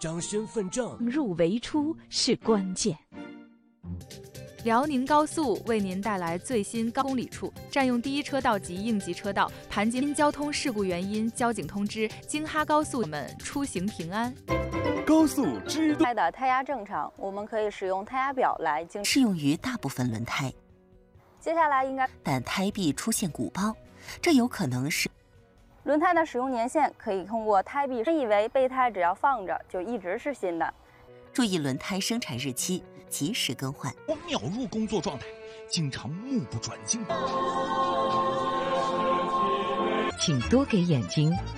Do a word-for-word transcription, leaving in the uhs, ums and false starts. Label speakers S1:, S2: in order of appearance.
S1: 张身份证。
S2: 入为出是关键。
S3: 辽宁高速为您带来最新高公里处，占用第一车道及应急车道，盘结因交通事故原因，交警通知京哈高速们出行平安。
S1: 高速知道。
S4: 胎的胎压正常，我们可以使用胎压表来经
S5: 适用于大部分轮胎。
S4: 接下来应该，
S5: 但胎壁出现鼓包，这有可能是
S4: 轮胎的使用年限可以通过胎壁。以为备胎只要放着就一直是新的。
S5: 注意轮胎生产日期，及时更换。
S6: 我秒入工作状态，经常目不转睛。
S7: 请多给眼睛